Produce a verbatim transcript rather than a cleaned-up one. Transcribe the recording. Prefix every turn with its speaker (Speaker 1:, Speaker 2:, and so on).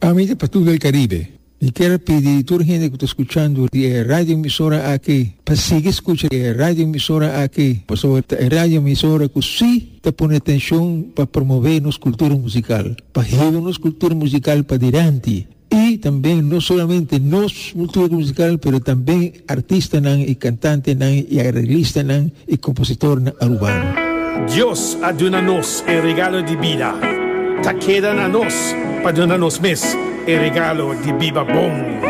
Speaker 1: Amiga para todo el Caribe, y quiero pedir a toda la gente que está escuchando de radio emisora aquí, para seguir escuchando de radio emisora aquí, pues sobre la radio emisora que sí te pone atención para promover nuestra cultura musical, para llevar nuestra cultura musical para adelante. Y también no solamente nuestra cultura musical, pero también artistas y cantantes y arreglistas y compositores urbanos.
Speaker 2: Dios ha dado-nos el regalo de vida. Te quedan a nos para darnos más el regalo de viva bom.